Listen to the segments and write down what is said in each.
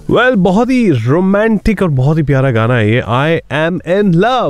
Well बहुत ही romantic और बहुत ही प्यारा गाना है ये, I am in love,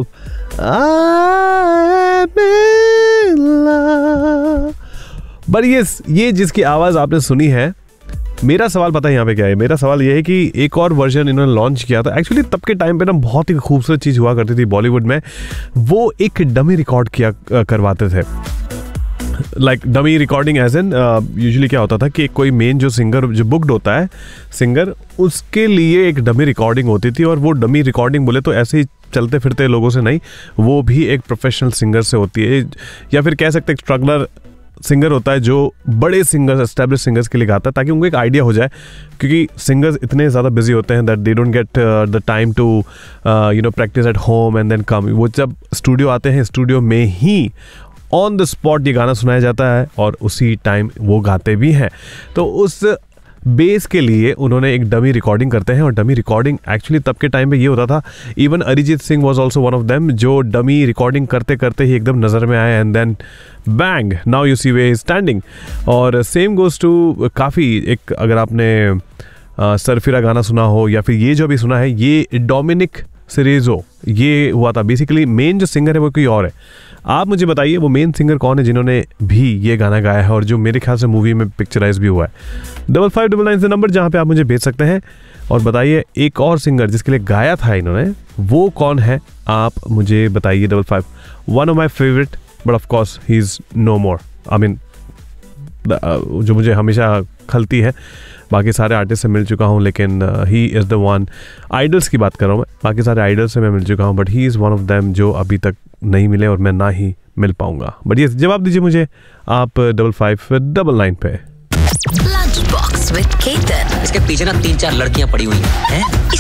I am in love. But ये जिसकी आवाज आपने सुनी है, मेरा सवाल पता है यहाँ पे क्या है? मेरा सवाल ये है कि एक और वर्जन इन्होंने लॉन्च किया था। एक्चुअली तब के टाइम पे ना बहुत ही खूबसूरत चीज़ हुआ करती थी बॉलीवुड में, वो एक डमी रिकॉर्ड किया करवाते थे। Like dummy recording as an usually क्या होता था कि कोई मेन जो सिंगर जो बुक्ड होता है सिंगर, उसके लिए एक डमी रिकॉर्डिंग होती थी। और वो डमी रिकॉर्डिंग बोले तो ऐसे ही चलते फिरते लोगों से नहीं, वो भी एक प्रोफेशनल सिंगर से होती है, या फिर कह सकते हैं स्ट्रगलर सिंगर होता है जो बड़े सिंगर्स, एस्टेब्लिश सिंगर्स के लिए गाता है, ताकि उनको एक आइडिया हो जाए। क्योंकि सिंगर्स इतने ज़्यादा बिजी होते हैं that they don't get the time to practice at home and then come. वो जब स्टूडियो आते हैं, स्टूडियो में ही ऑन द स्पॉट ये गाना सुनाया जाता है और उसी टाइम वो गाते भी हैं। तो उस बेस के लिए उन्होंने एक डमी रिकॉर्डिंग करते हैं। और डमी रिकॉर्डिंग एक्चुअली तब के टाइम पे ये होता था, even Arijit Singh was also one of them, जो डमी रिकॉर्डिंग करते करते ही एकदम नज़र में आए and then bang, now you see way standing. और सेम गोज टू काफ़ी एक, अगर आपने सरफिरा गाना सुना हो या फिर ये जो भी सुना है, ये डोमिनिक सीरेजो ये हुआ था। बेसिकली मेन जो सिंगर है वो कोई और है। आप मुझे बताइए वो मेन सिंगर कौन है जिन्होंने भी ये गाना गाया है और जो मेरे ख्याल से मूवी में पिक्चराइज भी हुआ है। 5599 से नंबर जहाँ पे आप मुझे भेज सकते हैं और बताइए एक और सिंगर जिसके लिए गाया था इन्होंने, वो कौन है, आप मुझे बताइए। 55 one of my favourite, but of course he is no more. I mean जो मुझे हमेशा खलती है, बाकी सारे आर्टिस्ट से मिल चुका हूँ लेकिन he is the one. Idols की बात कर रहा हूँ मैं, बाकी सारे आइडल्स से मैं मिल चुका हूँ, but he is one of them जो अभी तक नहीं मिले और मैं ना ही मिल पाऊंगा। बट ये जवाब दीजिए मुझे आप 5599 पे। Lunch box with Ketan. इसके पीछे ना 3-4 लड़कियां पड़ी हुई हैं।